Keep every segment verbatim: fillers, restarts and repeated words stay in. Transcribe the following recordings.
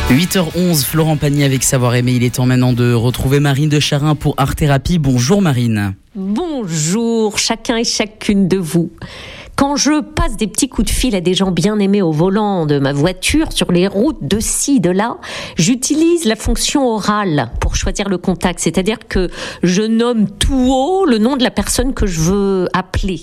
huit heures onze, Florent Pagny avec Savoir Aimer. Il est temps maintenant de retrouver Marine de Charin pour Art Thérapie. Bonjour Marine. Bonjour chacun et chacune de vous. Quand je passe des petits coups de fil à des gens bien aimés au volant de ma voiture sur les routes de ci, de là, j'utilise la fonction orale pour choisir le contact. C'est-à-dire que je nomme tout haut le nom de la personne que je veux appeler.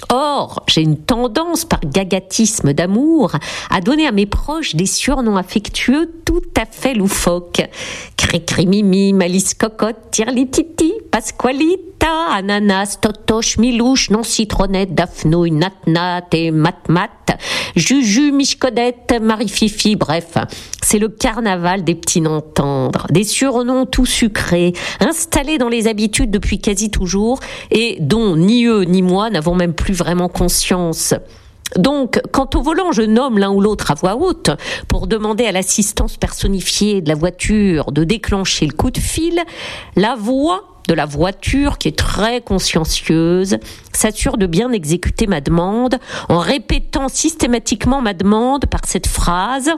Or, j'ai une tendance, par gagatisme d'amour, à donner à mes proches des surnoms affectueux tout à fait loufoques. Cricri-mimi, Malice Cocotte, Tirli-Titi, Pasqualita, Ananas, Totoche, Milouche, Non-Citronnette, Daphnou, Nat-Nat et Mat-Mat, Juju, Michecodette, Marie-Fifi, bref. C'est le carnaval des petits noms tendres, des surnoms tout sucrés, installés dans les habitudes depuis quasi toujours et dont ni eux ni moi n'avons même plus vraiment conscience. Donc, quand au volant je nomme l'un ou l'autre à voix haute pour demander à l'assistance personnifiée de la voiture de déclencher le coup de fil, la voix de la voiture, qui est très consciencieuse, s'assure de bien exécuter ma demande en répétant systématiquement ma demande par cette phrase.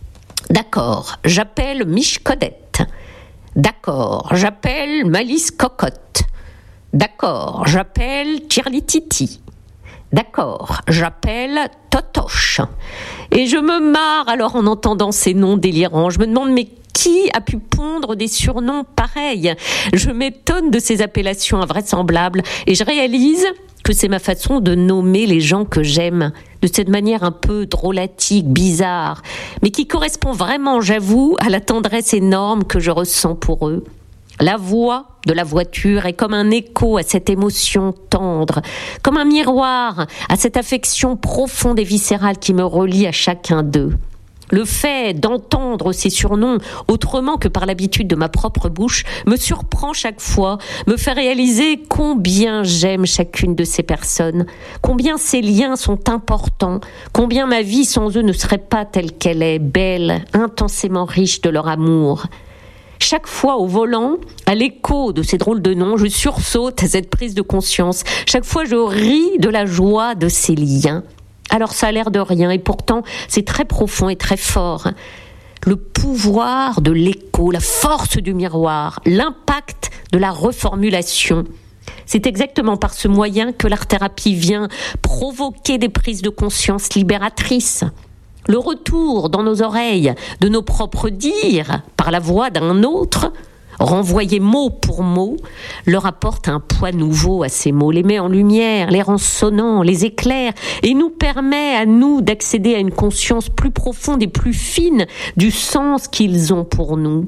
D'accord, j'appelle Michecodette. D'accord, j'appelle Malice Cocotte. D'accord, j'appelle Tirli-Titi. D'accord, j'appelle Totoche. Et je me marre alors en entendant ces noms délirants. Je me demande, mais qui a pu pondre des surnoms pareils ? Je m'étonne de ces appellations invraisemblables et je réalise que c'est ma façon de nommer les gens que j'aime, de cette manière un peu drôlatique, bizarre, mais qui correspond vraiment, j'avoue, à la tendresse énorme que je ressens pour eux. La voix de la voiture est comme un écho à cette émotion tendre, comme un miroir à cette affection profonde et viscérale qui me relie à chacun d'eux. Le fait d'entendre ces surnoms autrement que par l'habitude de ma propre bouche me surprend chaque fois, me fait réaliser combien j'aime chacune de ces personnes, combien ces liens sont importants, combien ma vie sans eux ne serait pas telle qu'elle est, belle, intensément riche de leur amour. Chaque fois au volant, à l'écho de ces drôles de noms, je sursaute à cette prise de conscience. Chaque fois, je ris de la joie de ces liens. Alors ça a l'air de rien et pourtant c'est très profond et très fort. Le pouvoir de l'écho, la force du miroir, l'impact de la reformulation. C'est exactement par ce moyen que l'art-thérapie vient provoquer des prises de conscience libératrices. Le retour dans nos oreilles de nos propres dires par la voix d'un autre, renvoyés mot pour mot, leur apporte un poids nouveau à ces mots, les met en lumière, les rend sonnants, les éclaire et nous permet à nous d'accéder à une conscience plus profonde et plus fine du sens qu'ils ont pour nous.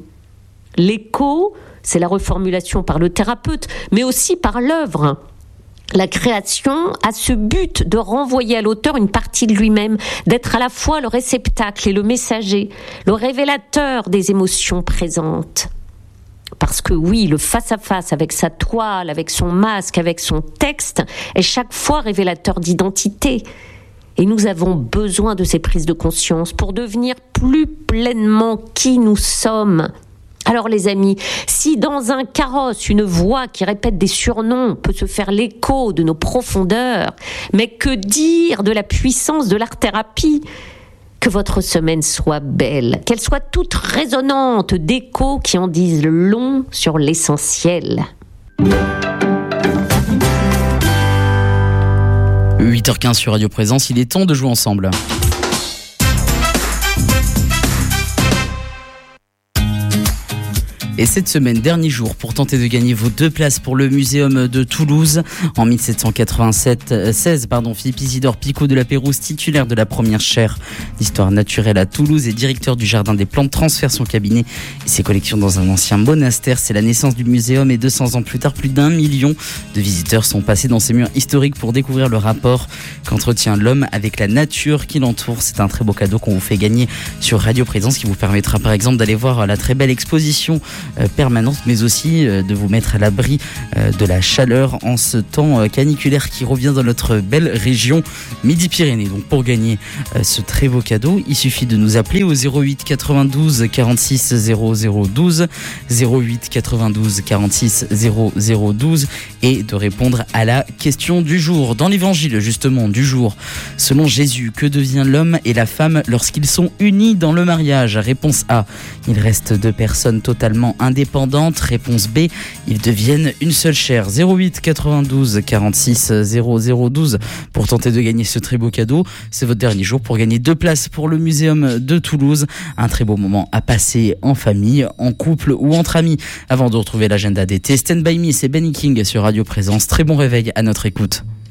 L'écho, c'est la reformulation par le thérapeute, mais aussi par l'œuvre. La création a ce but de renvoyer à l'auteur une partie de lui-même, d'être à la fois le réceptacle et le messager, le révélateur des émotions présentes. Parce que oui, le face-à-face avec sa toile, avec son masque, avec son texte, est chaque fois révélateur d'identité. Et nous avons besoin de ces prises de conscience pour devenir plus pleinement qui nous sommes. Alors les amis, si dans un carrosse, une voix qui répète des surnoms peut se faire l'écho de nos profondeurs, mais que dire de la puissance de l'art-thérapie ? Que votre semaine soit belle, qu'elle soit toute résonnante d'échos qui en disent long sur l'essentiel. huit heures quinze sur Radio Présence, il est temps de jouer ensemble. Et cette semaine, dernier jour pour tenter de gagner vos deux places pour le Muséum de Toulouse. En dix-sept cent quatre-vingt-sept, seize, pardon, Philippe Isidore Picot de la Pérouse, titulaire de la première chaire d'histoire naturelle à Toulouse et directeur du Jardin des Plantes, transfère son cabinet et ses collections dans un ancien monastère. C'est la naissance du muséum et deux cents ans plus tard, plus d'un million de visiteurs sont passés dans ces murs historiques pour découvrir le rapport qu'entretient l'homme avec la nature qui l'entoure. C'est un très beau cadeau qu'on vous fait gagner sur Radio Présence qui vous permettra par exemple d'aller voir la très belle exposition euh, permanente, mais aussi euh, de vous mettre à l'abri euh, de la chaleur en ce temps euh, caniculaire qui revient dans notre belle région Midi-Pyrénées. Donc pour gagner euh, ce très beau cadeau, il suffit de nous appeler au zéro huit quatre-vingt-douze quarante-six zéro zéro douze, zéro huit quatre-vingt-douze quarante-six zéro zéro douze et de répondre à la question du jour. Dans l'évangile justement du jour, selon Jésus, que devient l'homme et la femme lorsqu'ils sont unis dans le mariage? Réponse A, ils restent deux personnes totalement indépendantes. Réponse B, ils deviennent une seule chair. Zéro huit quatre-vingt-douze quarante-six zéro zéro douze pour tenter de gagner ce très beau cadeau. C'est votre dernier jour pour gagner deux places pour le Muséum de Toulouse. Un très beau moment à passer en famille, en couple ou entre amis. Avant de retrouver l'agenda d'été, Stand By Me, c'est Benny King sur Radio Présence. Très bon réveil à notre écoute.